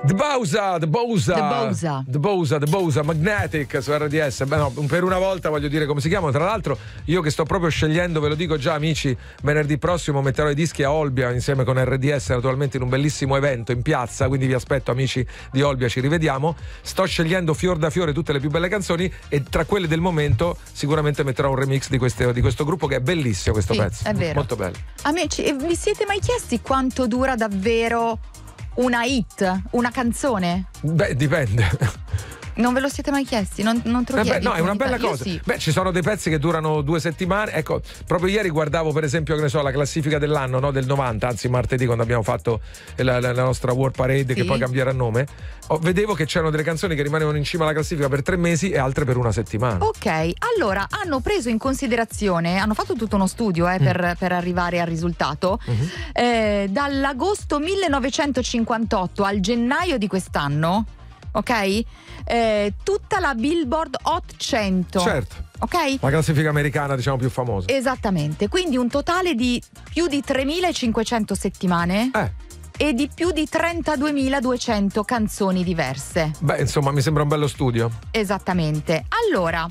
The Bowser Magnetic su RDS. Beh, no, per una volta voglio dire come si chiamano. Tra l'altro io che sto proprio scegliendo, ve lo dico già amici, venerdì prossimo metterò i dischi a Olbia insieme con RDS naturalmente in un bellissimo evento in piazza, quindi vi aspetto amici di Olbia, ci rivediamo. Sto scegliendo fior da fiore tutte le più belle canzoni e tra quelle del momento sicuramente metterò un remix di questo gruppo che è bellissimo questo pezzo. È vero. Molto bello. Amici, vi siete mai chiesti quanto dura davvero una hit, una canzone? Beh, dipende. Non ve lo siete mai chiesti? Non te lo chiedi? No, è una bella cosa. Sì. Beh, ci sono dei pezzi che durano 2 settimane. Ecco, proprio ieri guardavo per esempio, che ne so, la classifica dell'anno, no? Del 90, anzi martedì quando abbiamo fatto la nostra War Parade, sì, che poi cambierà nome. Vedevo che c'erano delle canzoni che rimanevano in cima alla classifica per 3 mesi e altre per una settimana. Ok, allora hanno preso in considerazione, hanno fatto tutto uno studio per arrivare al risultato. Dall'agosto 1958 al gennaio di quest'anno, ok? Tutta la Billboard Hot 100. Certo. Ok? La classifica americana, diciamo, più famosa. Esattamente, quindi un totale di più di 3.500 settimane. E di più di 32.200 canzoni diverse. Beh, insomma, mi sembra un bello studio. Esattamente. Allora,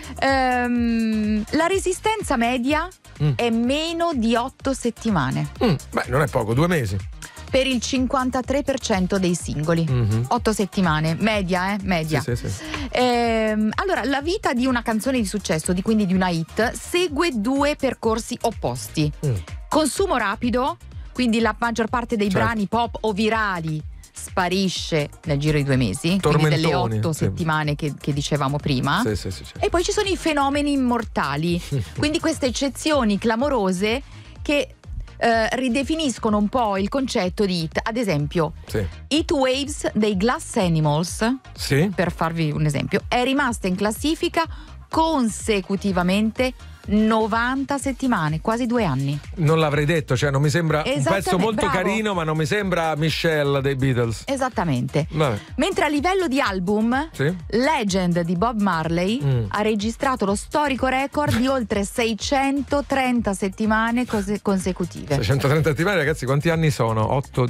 la resistenza media è meno di 8 settimane. Beh, non è poco, 2 mesi. Per il 53% dei singoli. 8 settimane, media. Sì. Allora, la vita di una canzone di successo, quindi di una hit, segue 2 percorsi opposti. Consumo rapido, quindi la maggior parte dei brani pop o virali sparisce nel giro di 2 mesi, quindi delle 8 settimane che dicevamo prima. Sì, certo. E poi ci sono i fenomeni immortali, quindi queste eccezioni clamorose che ridefiniscono un po' il concetto di hit. Ad esempio, Heat Waves dei Glass Animals, per farvi un esempio, è rimasta in classifica consecutivamente 90 settimane, quasi 2 anni. Non l'avrei detto, cioè non mi sembra un pezzo molto carino, ma non mi sembra Michelle dei Beatles. Esattamente. Vabbè. Mentre a livello di album, Legend di Bob Marley ha registrato lo storico record di oltre 630 settimane consecutive. 630 settimane, ragazzi, quanti anni sono? 8,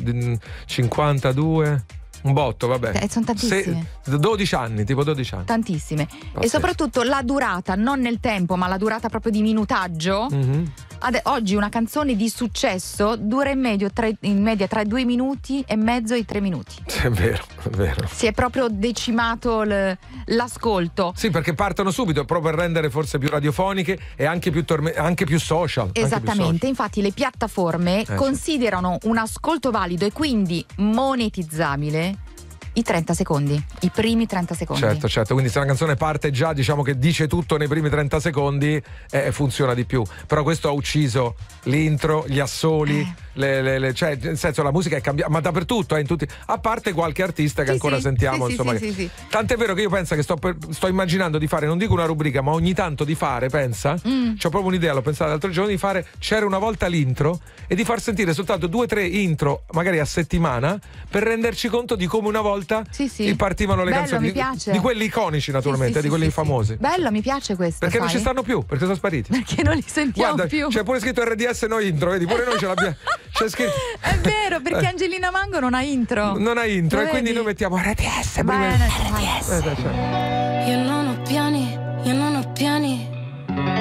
52... Un botto, vabbè. Sono tantissime. 12 anni, tipo 12 anni. Tantissime. Pazzesco. E soprattutto la durata, non nel tempo, ma la durata proprio di minutaggio. Oggi una canzone di successo dura in media tra 2 minuti e mezzo e 3 minuti. È vero. Si è proprio decimato l'ascolto. Sì, perché partono subito proprio per rendere forse più radiofoniche e anche più social. Esattamente, infatti le piattaforme considerano un ascolto valido e quindi monetizzabile i 30 secondi, i primi 30 secondi. Certo, quindi se una canzone parte già, diciamo che dice tutto nei primi 30 secondi, funziona di più. Però questo ha ucciso l'intro, gli assoli, cioè nel senso la musica è cambiata, ma dappertutto, in tutti, a parte qualche artista che ancora sentiamo, insomma. Sì. Tant'è vero che io penso che sto immaginando di fare, non dico una rubrica, ma ogni tanto di fare, pensa, c'ho proprio un'idea, l'ho pensato l'altro giorno, di fare C'era una volta l'intro e di far sentire soltanto 2 o 3 intro, magari a settimana, per renderci conto di come una volta partivano le canzoni di quelli iconici, naturalmente, di quelli famosi. Bello, mi piace questo. Perché non ci stanno più, perché sono spariti. Perché non li sentiamo più. C'è pure scritto RDS no intro, vedi, pure noi ce l'abbiamo. C'è scritto. È vero, perché Angelina Mango non ha intro. E quindi noi mettiamo RDS. Bene, RDS.